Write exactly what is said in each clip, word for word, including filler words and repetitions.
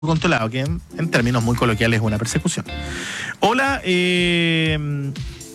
controlado, que en, en términos muy coloquiales es una persecución. Hola, eh,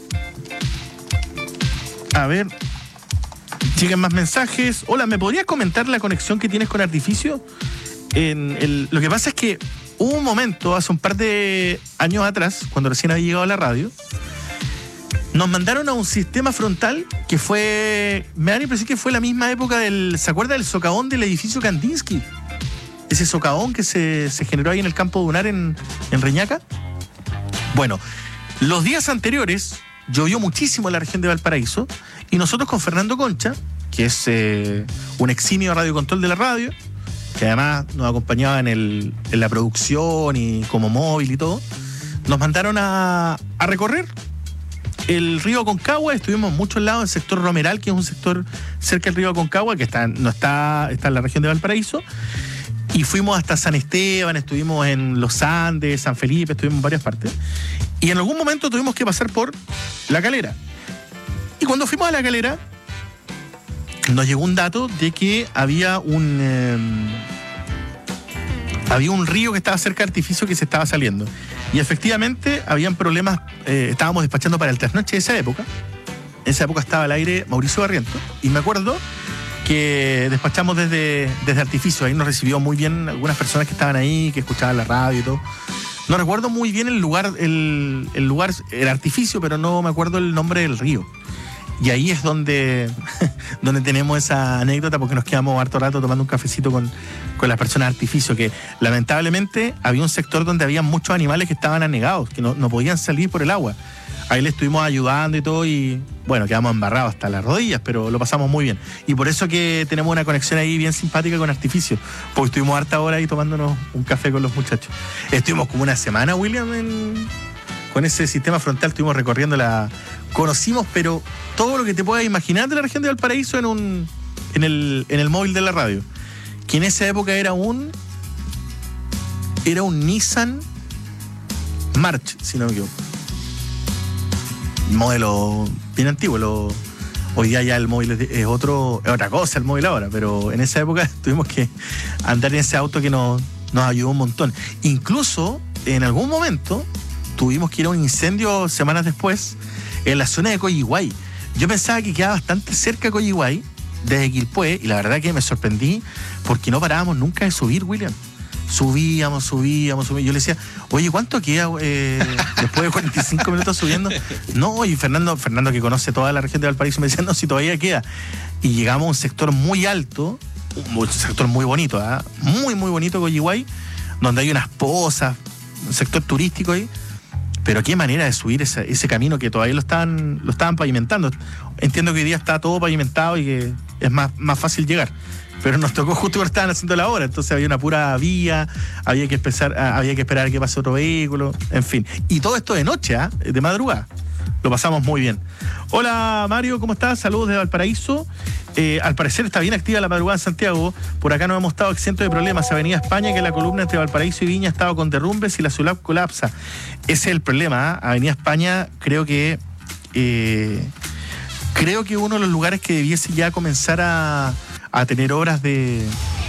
a ver, siguen más mensajes. Hola, ¿me podrías comentar la conexión que tienes con Artificio? En el, lo que pasa es que hubo un momento, hace un par de años atrás, cuando recién había llegado a la radio, nos mandaron a un sistema frontal que fue, me da la impresión que fue la misma época del, ¿se acuerda del socavón del edificio Kandinsky? Ese socavón que se, se generó ahí en el campo dunar en, en Reñaca. Bueno, los días anteriores llovió muchísimo en la región de Valparaíso y nosotros con Fernando Concha, que es eh, un eximio radiocontrol de la radio, que además nos acompañaba en, el, en la producción y como móvil y todo, nos mandaron a, a recorrer el río Aconcagua. Estuvimos en muchos lados, el sector Romeral, que es un sector cerca del río Aconcagua, que está, no está, está en la región de Valparaíso. Y fuimos hasta San Esteban, estuvimos en Los Andes, San Felipe, estuvimos en varias partes. Y en algún momento tuvimos que pasar por La Calera. Y cuando fuimos a La Calera, nos llegó un dato de que había un eh, había un río que estaba cerca de Artificio que se estaba saliendo. Y efectivamente habían problemas, eh, estábamos despachando para el trasnoche de esa época. En esa época estaba al aire Mauricio Barrientos. Y me acuerdo que despachamos desde, desde Artificio. Ahí nos recibió muy bien algunas personas que estaban ahí, que escuchaban la radio y todo. No recuerdo muy bien el lugar, el, el lugar, el Artificio, pero no me acuerdo el nombre del río. Y ahí es donde, donde tenemos esa anécdota, porque nos quedamos harto rato tomando un cafecito con, con las personas de Artificio, que lamentablemente había un sector donde había muchos animales que estaban anegados, que no, no podían salir por el agua. Ahí le estuvimos ayudando y todo y, bueno, quedamos embarrados hasta las rodillas, pero lo pasamos muy bien. Y por eso que tenemos una conexión ahí bien simpática con Artificio, porque estuvimos harta hora ahí tomándonos un café con los muchachos. Estuvimos como una semana, William, en, con ese sistema frontal, estuvimos recorriendo la... Conocimos, pero todo lo que te puedas imaginar de la región de Valparaíso en, un, en, el, en el móvil de la radio. Que en esa época era un... Era un Nissan March, si no me equivoco. Modelo bien antiguo. Lo, hoy día ya el móvil es, es otro, es otra cosa el móvil ahora, pero en esa época tuvimos que andar en ese auto que nos, nos ayudó un montón. Incluso en algún momento tuvimos que ir a un incendio semanas después en la zona de Coyihuay. Yo pensaba que quedaba bastante cerca de Coyihuay, desde Quilpué, y la verdad que me sorprendí porque no parábamos nunca de subir, William. Subíamos, subíamos, subíamos. Yo le decía, oye, ¿cuánto queda eh, después de cuarenta y cinco minutos subiendo? No, y Fernando, Fernando que conoce toda la región de Valparaíso, me decía, no, si todavía queda. Y llegamos a un sector muy alto, un sector muy bonito, ¿eh? muy, muy bonito, Coyihuay, donde hay unas pozas, un sector turístico ahí. Pero qué manera de subir ese, ese camino que todavía lo estaban, lo estaban pavimentando. Entiendo que hoy día está todo pavimentado y que es más, más fácil llegar. Pero nos tocó justo cuando estaban haciendo la obra, entonces había una pura vía, había que empezar, había que esperar a que pase otro vehículo, en fin. Y todo esto de noche, ¿eh? De madrugada. Lo pasamos muy bien. Hola Mario, ¿cómo estás? Saludos de Valparaíso. Eh, al parecer está bien activa la madrugada en Santiago. Por acá no hemos estado exentos de problemas. Avenida España, que la columna entre Valparaíso y Viña ha estado con derrumbes y la ciudad colapsa. Ese es el problema, ¿eh? Avenida España, creo que eh, creo que uno de los lugares que debiese ya comenzar a, a tener obras de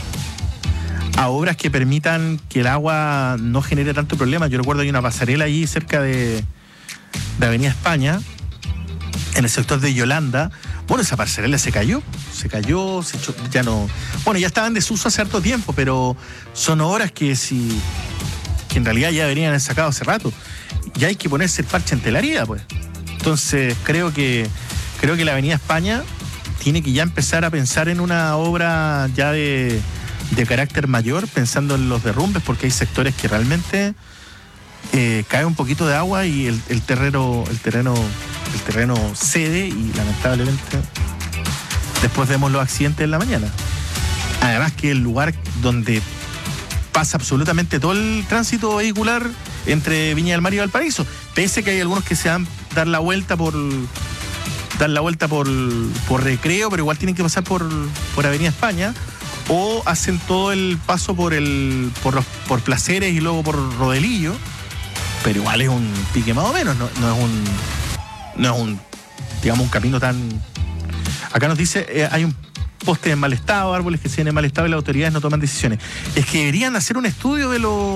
a obras que permitan que el agua no genere tanto problema. Yo recuerdo hay una pasarela allí cerca de de Avenida España, en el sector de Yolanda. Bueno, esa pasarela se cayó, se cayó, se echó, ya no... Bueno, ya estaba en desuso hace harto tiempo, pero son obras que si... que en realidad ya deberían haber sacado hace rato. Ya hay que ponerse el parche en telaría, pues. Entonces, creo que creo que la Avenida España tiene que ya empezar a pensar en una obra ya de, de carácter mayor, pensando en los derrumbes, porque hay sectores que realmente... Eh, cae un poquito de agua y el, el terreno el terreno el terreno cede y lamentablemente después vemos los accidentes en la mañana. Además que el lugar donde pasa absolutamente todo el tránsito vehicular entre Viña del Mar y Valparaíso, pese que hay algunos que se dan dar la vuelta por dar la vuelta por, por Recreo, pero igual tienen que pasar por, por Avenida España, o hacen todo el paso por el por los por Placeres y luego por Rodelillo. Pero igual es un pique más o menos, no, no es un no es un digamos un camino tan... Acá nos dice, eh, hay un postes en mal estado, árboles que se ven en mal estado y las autoridades no toman decisiones. Es que deberían hacer un estudio de los